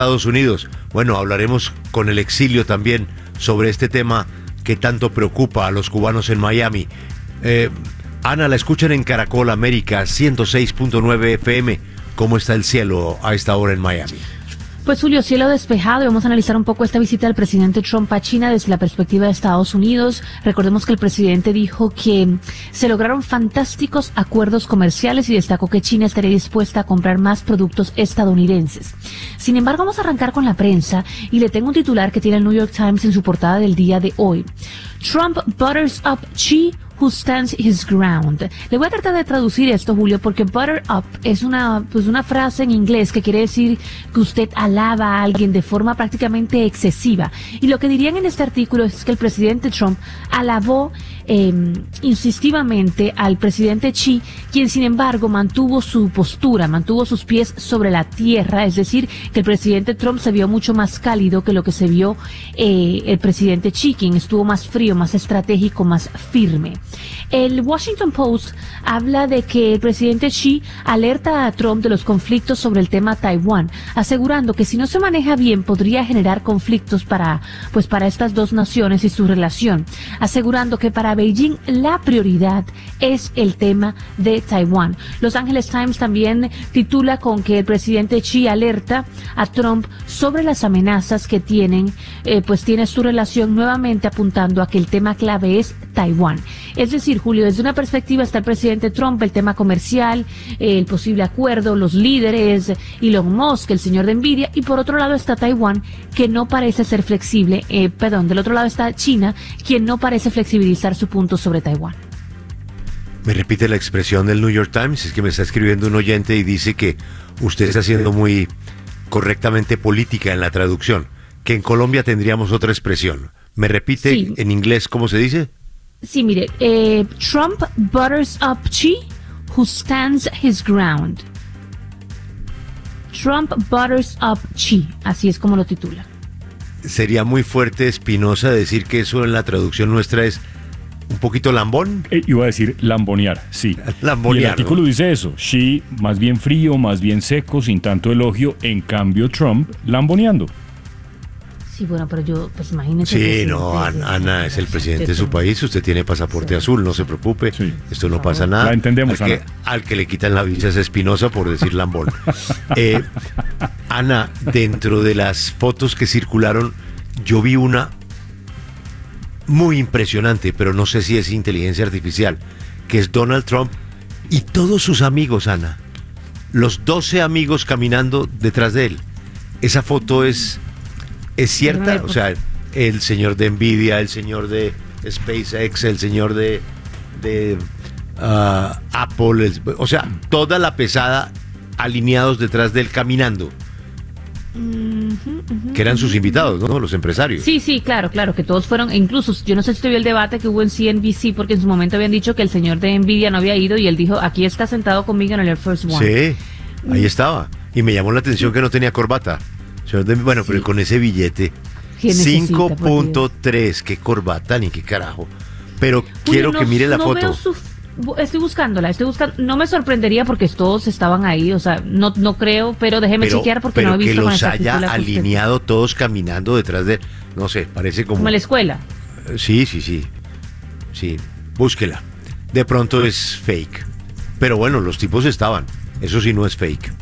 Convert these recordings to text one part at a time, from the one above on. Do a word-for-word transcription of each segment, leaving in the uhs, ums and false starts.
Estados Unidos. Bueno, hablaremos con el exilio también sobre este tema que tanto preocupa a los cubanos en Miami. Eh, Ana, la escuchan en Caracol América ciento seis punto nueve F M. ¿Cómo está el cielo a esta hora en Miami? Pues Julio, cielo despejado, y vamos a analizar un poco esta visita del presidente Trump a China desde la perspectiva de Estados Unidos. Recordemos que el presidente dijo que se lograron fantásticos acuerdos comerciales y destacó que China estaría dispuesta a comprar más productos estadounidenses. Sin embargo, vamos a arrancar con la prensa y le tengo un titular que tiene el New York Times en su portada del día de hoy. Trump butters up Xi, who stands his ground. Le voy a tratar de traducir esto, Julio, porque butter up es una, pues una frase en inglés que quiere decir que usted alaba a alguien de forma prácticamente excesiva. Y lo que dirían en este artículo es que el presidente Trump alabó eh, insistivamente al presidente Xi, quien sin embargo mantuvo su postura, mantuvo sus pies sobre la tierra, es decir, que el presidente Trump se vio mucho más cálido que lo que se vio eh, el presidente Xi, quien estuvo más frío, más estratégico, más firme. El Washington Post habla de que el presidente Xi alerta a Trump de los conflictos sobre el tema Taiwán, asegurando que si no se maneja bien podría generar conflictos para, pues para estas dos naciones y su relación, asegurando que para Beijing la prioridad es el tema de Taiwán. Los Angeles Times también titula con que el presidente Xi alerta a Trump sobre las amenazas que tienen, eh, pues tiene su relación, nuevamente apuntando a que el tema clave es Taiwán. Es decir, Julio, desde una perspectiva está el presidente Trump, el tema comercial, eh, el posible acuerdo, los líderes, Elon Musk, el señor de Nvidia, y por otro lado está Taiwán, que no parece ser flexible, eh, perdón, del otro lado está China, quien no parece flexibilizar su punto sobre Taiwán. Me repite la expresión del New York Times, es que me está escribiendo un oyente y dice que usted está haciendo muy correctamente política en la traducción, que en Colombia tendríamos otra expresión. ¿Me repite sí. en inglés cómo se dice? Sí, mire, eh, Trump butters up Xi, who stands his ground. Trump butters up Xi, así es como lo titula. Sería muy fuerte, Espinosa, decir que eso en la traducción nuestra es un poquito lambón. Eh, iba a decir lambonear, sí. Lambonear, y el artículo ¿no? dice eso, Xi más bien frío, más bien seco, sin tanto elogio, en cambio Trump lamboneando. Sí, bueno, pero yo, pues imagínese. Sí, no, Ana, Ana es el presidente de su país, usted tiene pasaporte sí. azul, no se preocupe, sí. esto no pasa nada. La entendemos, al que, Ana. Al que le quitan la visa es Espinosa por decir lambón. eh, Ana, dentro de las fotos que circularon, yo vi una muy impresionante, pero no sé si es inteligencia artificial, que es Donald Trump y todos sus amigos, Ana. Los doce amigos caminando detrás de él. Esa foto es... ¿Es cierta? O sea, el señor de Nvidia, el señor de SpaceX, el señor de, de uh, Apple, el, o sea, toda la pesada alineados detrás de él caminando. Uh-huh, uh-huh, que eran sus invitados, ¿no? Los empresarios. Sí, sí, claro, claro, que todos fueron, incluso, yo no sé si usted vio el debate que hubo en C N B C, porque en su momento habían dicho que el señor de Nvidia no había ido y él dijo, aquí está sentado conmigo en el Air Force One. Sí, ahí estaba. Y me llamó la atención que no tenía corbata. Bueno, sí. Pero con ese billete cinco punto tres, qué corbata ni qué carajo. Pero Julio, quiero no, que mire la no foto. Su, estoy buscándola, estoy buscando. No me sorprendería porque todos estaban ahí, o sea, no, no creo, pero déjeme pero, chequear porque pero no he visto. Que los haya alineado todos caminando detrás de, no sé, parece como. Como en la escuela. Sí, sí, sí, sí. Búsquela. De pronto es fake. Pero bueno, los tipos estaban. Eso sí no es fake.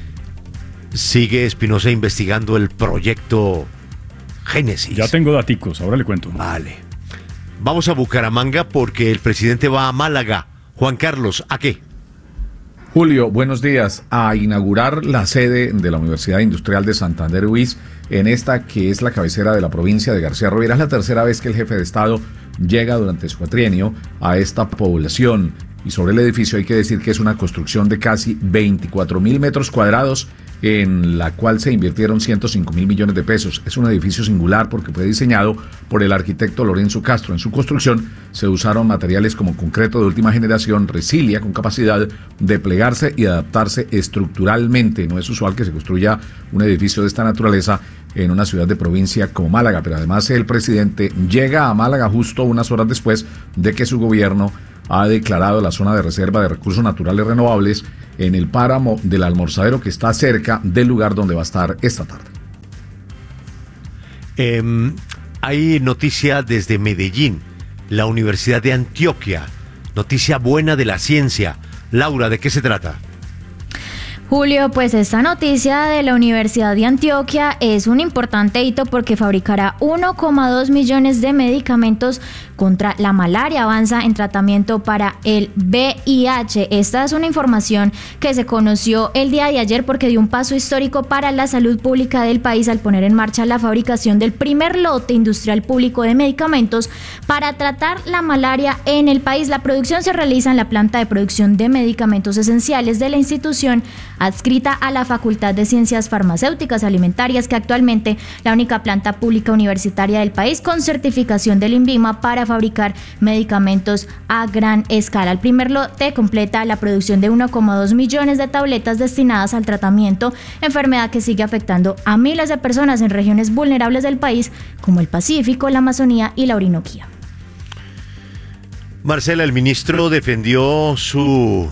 Sigue Espinosa investigando el proyecto Génesis. Ya tengo daticos, ahora le cuento. Vale. Vamos a Bucaramanga porque el presidente va a Málaga. Juan Carlos, ¿a qué? Julio, buenos días. A inaugurar la sede de la Universidad Industrial de Santander U I S en esta que es la cabecera de la provincia de García Rovira. Es la tercera vez que el jefe de Estado llega durante su cuatrienio a esta población. Y sobre el edificio hay que decir que es una construcción de casi veinticuatro mil metros cuadrados en la cual se invirtieron ciento cinco mil millones de pesos. Es un edificio singular porque fue diseñado por el arquitecto Lorenzo Castro. En su construcción se usaron materiales como concreto de última generación, Resilia, con capacidad de plegarse y adaptarse estructuralmente. No es usual que se construya un edificio de esta naturaleza en una ciudad de provincia como Málaga, pero además el presidente llega a Málaga justo unas horas después de que su gobierno ha declarado la zona de reserva de recursos naturales renovables en el páramo del Almorzadero, que está cerca del lugar donde va a estar esta tarde. Eh, hay noticia desde Medellín, la Universidad de Antioquia. Noticia buena de la ciencia. Laura, ¿de qué se trata? Julio, pues esta noticia de la Universidad de Antioquia es un importante hito porque fabricará uno coma dos millones de medicamentos contra la malaria. Avanza en tratamiento para el V I H. Esta es una información que se conoció el día de ayer porque dio un paso histórico para la salud pública del país al poner en marcha la fabricación del primer lote industrial público de medicamentos para tratar la malaria en el país. La producción se realiza en la planta de producción de medicamentos esenciales de la institución adscrita a la Facultad de Ciencias Farmacéuticas Alimentarias, que actualmente la única planta pública universitaria del país con certificación del INVIMA para fabricar medicamentos a gran escala. El primer lote completa la producción de uno coma dos millones de tabletas destinadas al tratamiento, enfermedad que sigue afectando a miles de personas en regiones vulnerables del país como el Pacífico, la Amazonía y la Orinoquía. Marcela, el ministro defendió su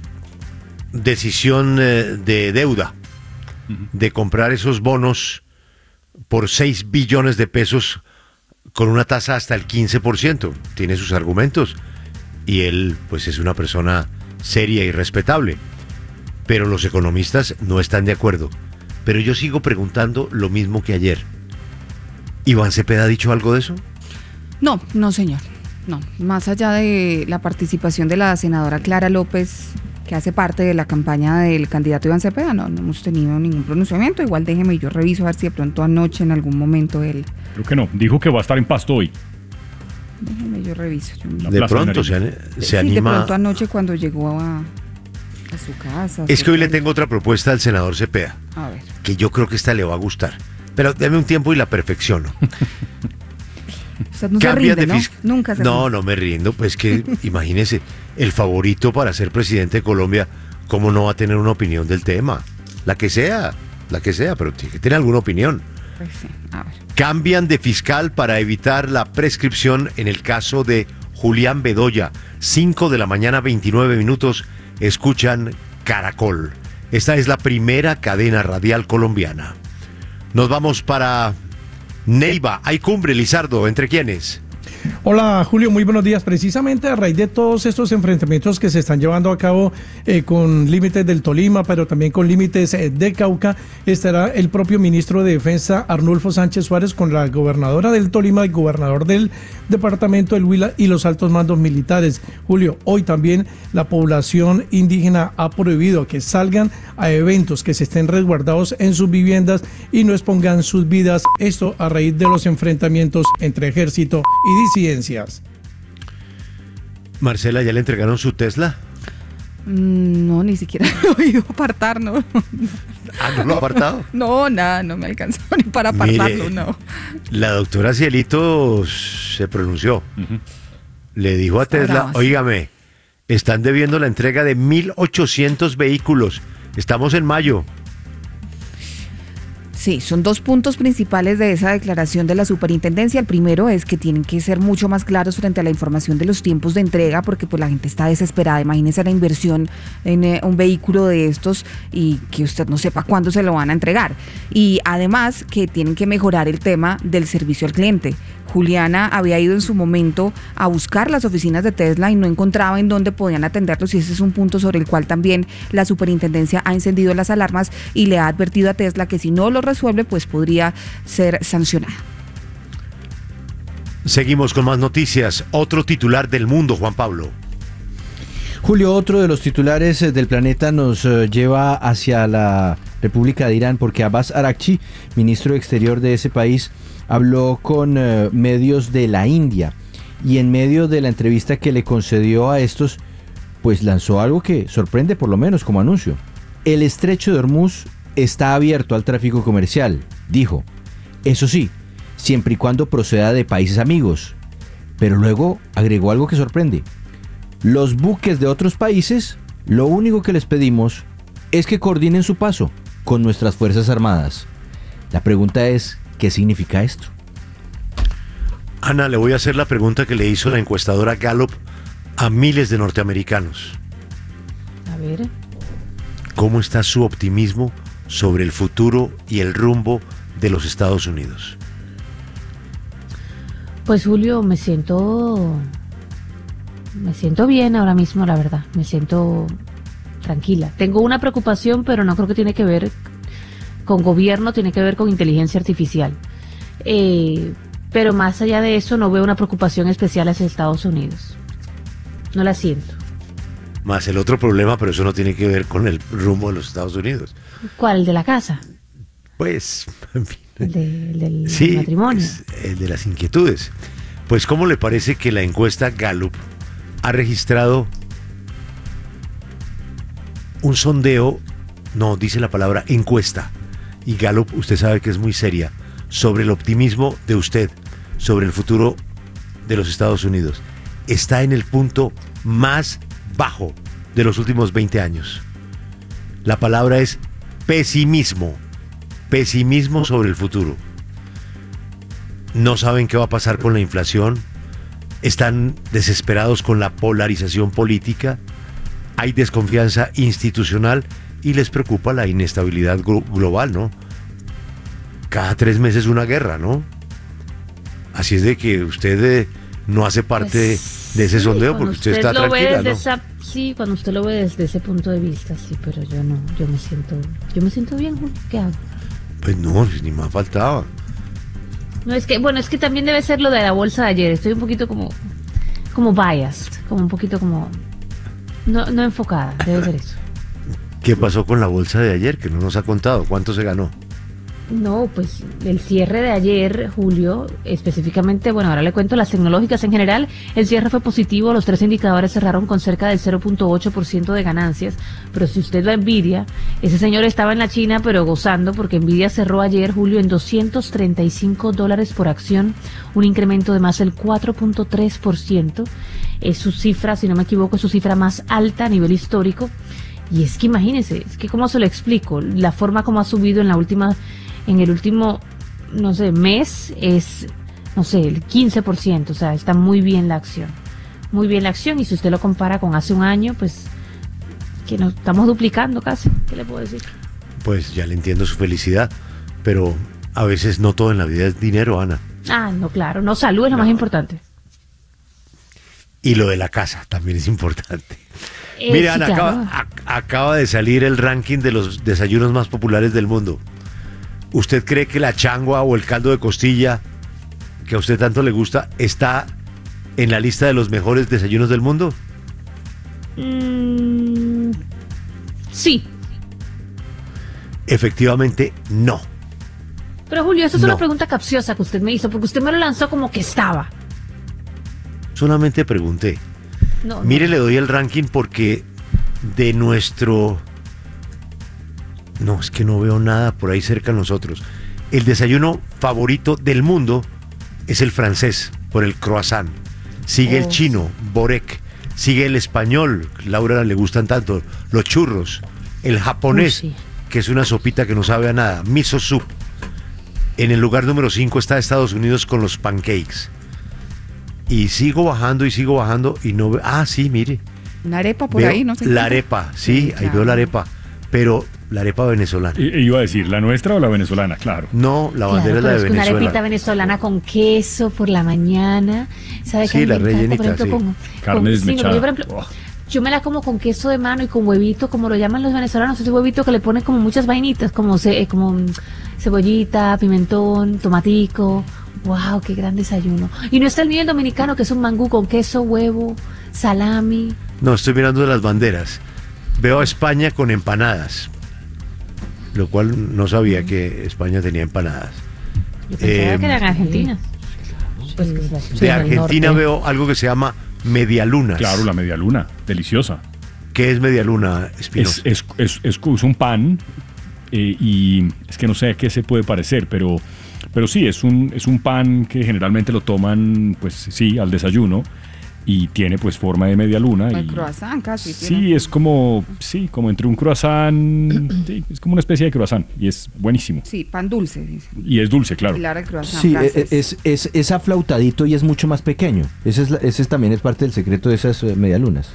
decisión eh, de deuda, de comprar esos bonos por seis billones de pesos con una tasa hasta el quince por ciento. Tiene sus argumentos y él pues es una persona seria y respetable, pero los economistas no están de acuerdo. Pero yo sigo preguntando lo mismo que ayer. ¿Iván Cepeda ha dicho algo de eso? No, no señor, no. Más allá de la participación de la senadora Clara López, que hace parte de la campaña del candidato Iván Cepeda, no, no hemos tenido ningún pronunciamiento. Igual déjeme y yo reviso a ver si de pronto anoche en algún momento él... Creo que no, dijo que va a estar en Pasto hoy. Déjeme yo reviso. Yo... De pronto se, an- se sí, anima... de pronto anoche cuando llegó a, a su casa. Es que hoy le tengo otra propuesta al senador Cepeda, A ver. que yo creo que esta le va a gustar. Pero deme un tiempo y la perfecciono. Usted no se rinde, ¿no? Fis- Nunca se No, rinde. no me rindo, pues que imagínese, el favorito para ser presidente de Colombia, ¿cómo no va a tener una opinión del tema? La que sea, la que sea, pero tiene que tener alguna opinión. Pues sí, a ver. Cambian de fiscal para evitar la prescripción en el caso de Julián Bedoya. cinco de la mañana, veintinueve minutos, escuchan Caracol. Esta es la primera cadena radial colombiana. Nos vamos para Neiva. Hay cumbre, Lizardo, ¿entre quiénes? Hola Julio, muy buenos días. Precisamente a raíz de todos estos enfrentamientos que se están llevando a cabo eh, con límites del Tolima, pero también con límites eh, de Cauca, estará el propio ministro de Defensa Arnulfo Sánchez Suárez con la gobernadora del Tolima, el gobernador del departamento del Huila y los altos mandos militares. Julio, hoy también la población indígena ha prohibido que salgan a eventos, que se estén resguardados en sus viviendas y no expongan sus vidas. Esto a raíz de los enfrentamientos entre ejército y disidencias. Marcela, ¿ya le entregaron su Tesla? Mm, No, ni siquiera lo he ido a apartar, ¿no? Ah, ¿no lo ha apartado? No, nada, no me alcanzó ni para apartarlo, Mire, no. La doctora Cielito se pronunció. Uh-huh. Le dijo a Está Tesla, brava, sí. óigame, están debiendo la entrega de mil ochocientos vehículos. Estamos en mayo. Sí, son dos puntos principales de esa declaración de la superintendencia. El primero es que tienen que ser mucho más claros frente a la información de los tiempos de entrega, porque pues la gente está desesperada. Imagínese la inversión en eh, un vehículo de estos y que usted no sepa cuándo se lo van a entregar. Y además que tienen que mejorar el tema del servicio al cliente. Juliana había ido en su momento a buscar las oficinas de Tesla y no encontraba en dónde podían atenderlos, y ese es un punto sobre el cual también la superintendencia ha encendido las alarmas y le ha advertido a Tesla que si no lo resuelve, pues podría ser sancionada. Seguimos con más noticias. Otro titular del mundo, Juan Pablo. Julio, otro de los titulares eh, del planeta nos eh, lleva hacia la República de Irán, porque Abbas Araghchi, ministro de Exterior de ese país, habló con eh, medios de la India, y en medio de la entrevista que le concedió a estos, pues lanzó algo que sorprende, por lo menos como anuncio. El estrecho de Hormuz está abierto al tráfico comercial, dijo. Eso sí, siempre y cuando proceda de países amigos. Pero luego agregó algo que sorprende. Los buques de otros países, lo único que les pedimos es que coordinen su paso con nuestras Fuerzas Armadas. La pregunta es, ¿qué significa esto? Ana, le voy a hacer la pregunta que le hizo la encuestadora Gallup a miles de norteamericanos. A ver. ¿Cómo está su optimismo sobre el futuro y el rumbo de los Estados Unidos? Pues Julio, me siento, me siento bien ahora mismo, la verdad. Me siento tranquila. Tengo una preocupación, pero no creo que tiene que ver con gobierno, tiene que ver con inteligencia artificial. Eh, pero más allá de eso, no veo una preocupación especial hacia Estados Unidos. No la siento. Más el otro problema, pero eso no tiene que ver con el rumbo de los Estados Unidos. ¿Cuál? ¿El de la casa? Pues, en fin. ¿El de- del Sí, matrimonio? es el de las inquietudes. Pues, ¿cómo le parece que la encuesta Gallup ha registrado un sondeo, no, dice la palabra encuesta, y Gallup, usted sabe que es muy seria, sobre el optimismo de usted, sobre el futuro de los Estados Unidos? Está en el punto más bajo de los últimos veinte años. La palabra es pesimismo. Pesimismo sobre el futuro. No saben qué va a pasar con la inflación. Están desesperados con la polarización política. Hay desconfianza institucional y les preocupa la inestabilidad glo- global, ¿no? Cada tres meses una guerra, ¿no? Así es de que usted eh, no hace parte Pues, de ese sí, sondeo cuando porque usted está lo ve tranquila, desde ¿no? esa- sí, cuando usted lo ve desde ese punto de vista, sí, pero yo no, yo me siento, yo me siento bien, Julio. ¿Qué hago? Pues no, ni más faltaba. No, es que, bueno, es que también debe ser lo de la bolsa de ayer. Estoy un poquito como, como biased, como un poquito como, no, no enfocada, debe ser eso. ¿Qué pasó con la bolsa de ayer? Que no nos ha contado. ¿Cuánto se ganó? No, pues el cierre de ayer, Julio, específicamente, bueno, ahora le cuento las tecnológicas en general, el cierre fue positivo, los tres indicadores cerraron con cerca del cero punto ocho por ciento de ganancias, pero si usted va a Nvidia, ese señor estaba en la China, pero gozando, porque Nvidia cerró ayer, Julio, en doscientos treinta y cinco dólares por acción, un incremento de más del cuatro punto tres por ciento, es su cifra, si no me equivoco, es su cifra más alta a nivel histórico, y es que imagínense, es que cómo se lo explico, la forma como ha subido en la última... En el último, no sé, mes es, no sé, el quince por ciento, o sea, está muy bien la acción. Muy bien la acción, y si usted lo compara con hace un año, pues, que nos estamos duplicando casi, ¿qué le puedo decir? Pues ya le entiendo su felicidad, pero a veces no todo en la vida es dinero, Ana. Ah, no, claro, no, salud es lo más importante. Y lo de la casa también es importante. Eh, Mire, sí, Ana, claro. acaba, a- acaba de salir el ranking de los desayunos más populares del mundo. ¿Usted cree que la changua o el caldo de costilla, que a usted tanto le gusta, está en la lista de los mejores desayunos del mundo? Mm, sí, Efectivamente, no. pero Julio, eso es No. una pregunta capciosa que usted me hizo, porque usted me lo lanzó como que estaba. Solamente pregunté. No, no. Mire, le doy el ranking porque de nuestro... No, es que no veo nada por ahí cerca de nosotros. El desayuno favorito del mundo es el francés, por el croissant. Sigue Oh, el chino, borek. Sigue el español, Laura le gustan tanto, los churros. El japonés, Uy, sí. que es una sopita que no sabe a nada, miso soup. En el lugar número cinco está Estados Unidos con los pancakes. Y sigo bajando y sigo bajando y no veo... Ah, sí, mire. Una arepa por Veo ahí, no sé. la arepa, sí, Sí, ahí claro. veo la arepa. Pero la arepa venezolana. I- Iba a decir, ¿la nuestra o la venezolana? Claro. No, la bandera Claro, es la pero de es que una arepita Venezuela. venezolana con queso por la mañana, ¿sabe? Sí, qué? la Me encanta, rellenita, por ejemplo, sí. con, Carne con- sí, desmechada. yo, por ejemplo, Oh. yo me la como con queso de mano y con huevito, como lo llaman los venezolanos, ese huevito que le ponen como muchas vainitas, como ce- eh, como mm, cebollita, pimentón, tomatico. Wow, qué gran desayuno. Y no está el mío el dominicano, que es un mangú con queso, huevo, salami. No, estoy mirando de las banderas. Veo a España con empanadas. Lo cual no sabía que España tenía empanadas. Yo pensaba Eh, que eran argentinas. Pues, que las- De en el Argentina norte. veo algo que se llama medialunas. Claro, la media luna, deliciosa. ¿Qué es medialuna, Espinosa? Es, es, es, es- es un pan eh, y es que no sé a qué se puede parecer, pero, pero sí, es un, es un pan que generalmente lo toman, pues sí, al desayuno y tiene pues forma de media luna. El y, croissant casi. sí, tiene. es como, sí, como entre un croissant, sí, es como una especie de croissant y es buenísimo. Sí, pan dulce, dice. Y es dulce, claro. Pilar, el croissant Sí, francés. es, es, es aflautadito y es mucho más pequeño. Ese, es la- ese es también es parte del secreto de esas eh, medialunas.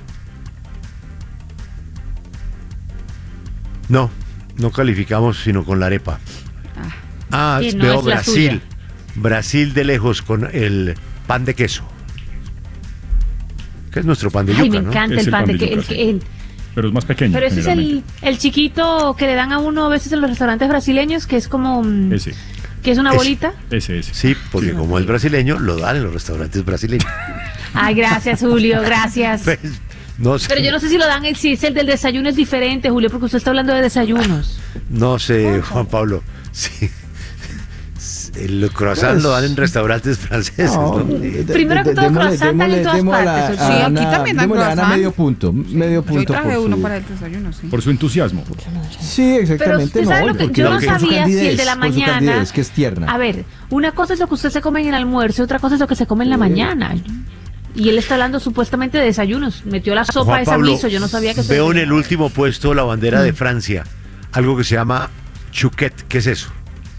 No, no calificamos sino con la arepa. Ah, Sí, no veo es la Brasil. suya. Brasil de lejos con el pan de queso. Que es nuestro pan de Ay, yuca, me ¿no? encanta Es el el pan pan de de que... yuca, el sí. que- el- Pero es más pequeño. Pero ese es el, generalmente. el chiquito que le dan a uno a veces en los restaurantes brasileños, que es como... mm, Ese, que es una Ese. bolita. ese, ese. Sí, porque como es brasileño, lo dan en los restaurantes brasileños. Ay, gracias, Julio, gracias. Pues, no sé, Pero yo no sé si lo dan, si es el del desayuno es diferente, Julio, porque usted está hablando de desayunos. no sé, Juan Pablo. Sí. El croissant Pues- lo dan en restaurantes franceses, ¿no? de- de- Primero que de- todo, démosle- croissant hay en démosle- todas démosle partes, a- sí, a aquí Ana- también dan démosle a Ana croissant. medio punto, medio Yo punto traje por uno su- para el desayuno, sí. Por su entusiasmo. Sí, exactamente. usted sabe no, lo que- porque yo no por su sabía si el de la candidez, por su mañana- candidez, que es tierna. A ver, una cosa es lo que usted se come en el almuerzo, otra cosa es lo que se come en la mañana. Y él está hablando supuestamente de desayunos. Metió la sopa Juan esa Pablo, miso, yo no sabía que se veo en el último puesto la bandera de Francia, algo que se llama chouquet. ¿Qué es eso?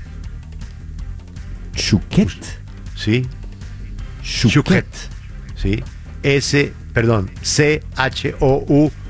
Chouquet. Sí, Chouquet. chouquet. Sí, S, perdón, C H O U